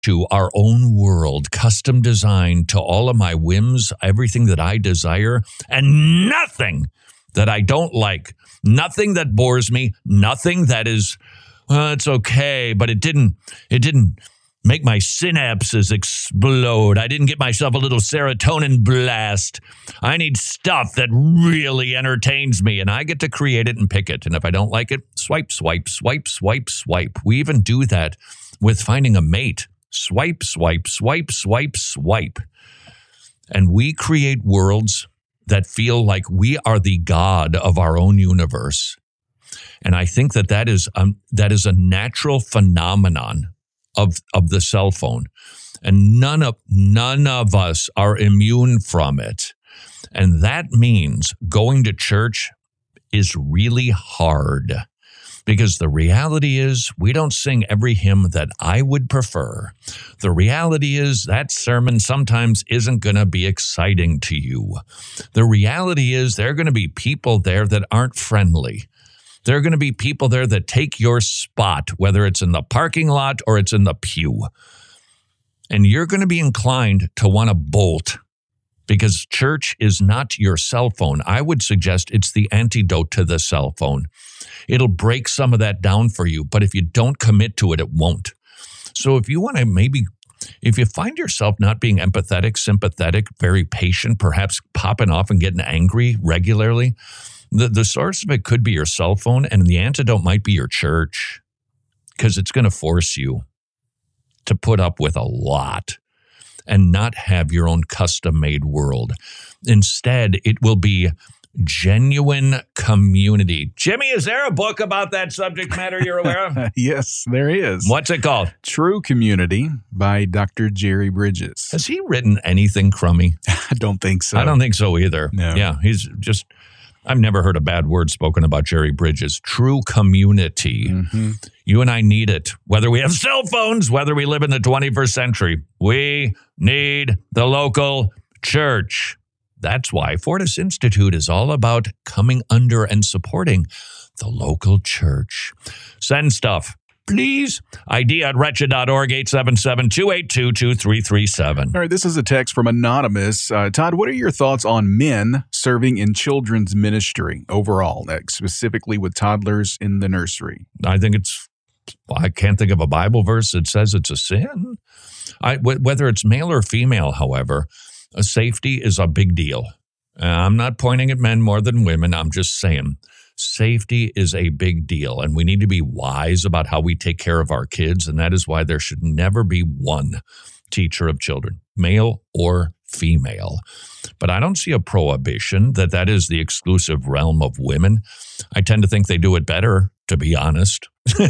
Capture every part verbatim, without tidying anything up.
to our own world, custom designed to all of my whims, everything that I desire, and nothing that I don't like, nothing that bores me, nothing that is, well, it's okay, but it didn't, it didn't make my synapses explode. I didn't get myself a little serotonin blast. I need stuff that really entertains me, and I get to create it and pick it. And if I don't like it, swipe, swipe, swipe, swipe, swipe. We even do that with finding a mate. Swipe, swipe, swipe, swipe, swipe. And we create worlds that feel like we are the god of our own universe. And I think that that is, um, that is a natural phenomenon of of the cell phone, and none of none of us are immune from it. And that means going to church is really hard, because the reality is we don't sing every hymn that I would prefer. The reality is that sermon sometimes isn't going to be exciting to you. The reality is there are going to be people there that aren't friendly. There are going to be people there that take your spot, whether it's in the parking lot or it's in the pew. And you're going to be inclined to want to bolt, because church is not your cell phone. I would suggest it's the antidote to the cell phone. It'll break some of that down for you, but if you don't commit to it, it won't. So if you want to maybe, if you find yourself not being empathetic, sympathetic, very patient, perhaps popping off and getting angry regularly, The the source of it could be your cell phone, and the antidote might be your church, because it's going to force you to put up with a lot and not have your own custom-made world. Instead, it will be genuine community. Jimmy, is there a book about that subject matter you're aware of? Yes, there is. What's it called? True Community by Doctor Jerry Bridges. Has he written anything crummy? I don't think so. I don't think so either. No. Yeah, he's just... I've never heard a bad word spoken about Jerry Bridges. True community. Mm-hmm. You and I need it. Whether we have cell phones, whether we live in the twenty-first century, we need the local church. That's why Fortis Institute is all about coming under and supporting the local church. Send stuff, please. I D at wretched dot org, eight seven seven, two eight two, two three three seven. All right, this is a text from Anonymous. Uh, Todd, what are your thoughts on men serving in children's ministry overall, like specifically with toddlers in the nursery? I think it's, I can't think of a Bible verse that says it's a sin. I, whether it's male or female, however, uh, safety is a big deal. Uh, I'm not pointing at men more than women. I'm just saying safety is a big deal, and we need to be wise about how we take care of our kids, and that is why there should never be one teacher of children, male or female. But I don't see a prohibition that that is the exclusive realm of women. I tend to think they do it better, to be honest.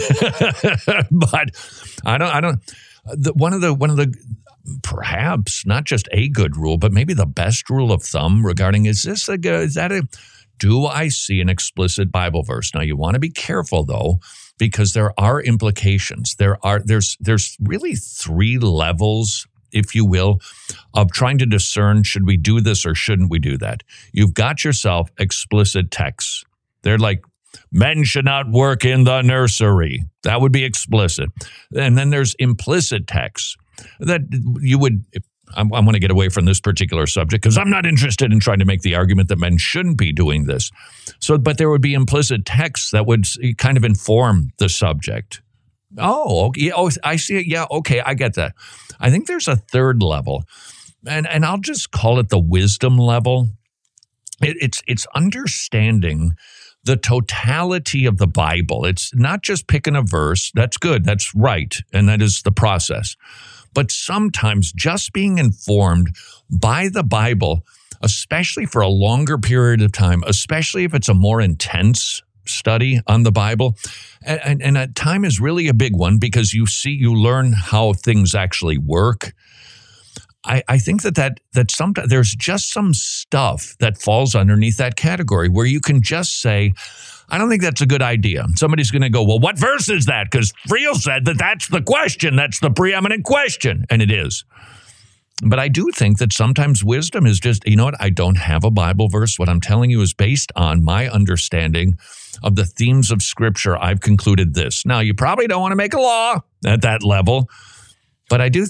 But I don't, I don't, the, one of the, one of the, perhaps not just a good rule, but maybe the best rule of thumb regarding, is this a good, is that a, do I see an explicit Bible verse? Now, you want to be careful, though, because there are implications. There are, there's, there's really three levels, if you will, of trying to discern, should we do this or shouldn't we do that? You've got yourself explicit texts. They're like, men should not work in the nursery. That would be explicit. And then there's implicit texts that you would, I, I want to get away from this particular subject because I'm not interested in trying to make the argument that men shouldn't be doing this. So, but there would be implicit texts that would kind of inform the subject. Oh, okay. Oh, I see it. Yeah, okay, I get that. I think there's a third level, and and I'll just call it the wisdom level. It, it's it's understanding the totality of the Bible. It's not just picking a verse. That's good. That's right, and that is the process. But sometimes just being informed by the Bible, especially for a longer period of time, especially if it's a more intense study on the Bible, and, and, and that time is really a big one because you see, you learn how things actually work. I, I think that, that, that sometimes there's just some stuff that falls underneath that category where you can just say, I don't think that's a good idea. Somebody's going to go, well, what verse is that? Because Friel said that that's the question. That's the preeminent question. And it is. But I do think that sometimes wisdom is just, you know what? I don't have a Bible verse. What I'm telling you is based on my understanding of the themes of Scripture. I've concluded this. Now, you probably don't want to make a law at that level. But I do